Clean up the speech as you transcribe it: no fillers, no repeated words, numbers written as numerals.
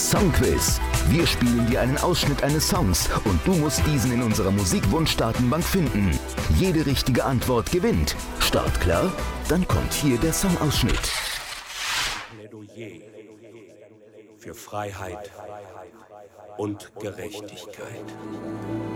Songquiz. Wir spielen dir einen Ausschnitt eines Songs und du musst diesen in unserer Musikwunschdatenbank finden. Jede richtige Antwort gewinnt. Start klar? Dann kommt hier der Songausschnitt. Plädoyer für Freiheit und Gerechtigkeit.